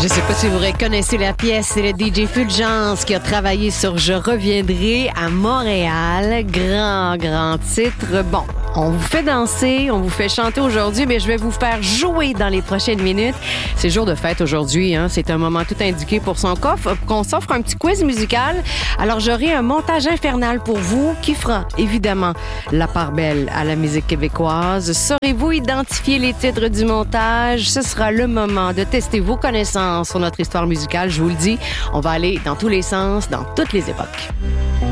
Je sais pas si vous reconnaissez la pièce, c'est le DJ Fulgence qui a travaillé sur Je reviendrai à Montréal. Grand titre. Bon, on vous fait danser, on vous fait chanter aujourd'hui, mais je vais vous faire jouer dans les prochaines minutes. C'est jour de fête aujourd'hui, hein? C'est un moment tout indiqué pour qu'on s'offre un petit quiz musical. Alors, j'aurai un montage infernal pour vous qui fera, évidemment, la part belle à la musique québécoise. Saurez-vous identifier les titres du montage? Ce sera le moment de tester vos connaissances sur notre histoire musicale. Je vous le dis, on va aller dans tous les sens, dans toutes les époques.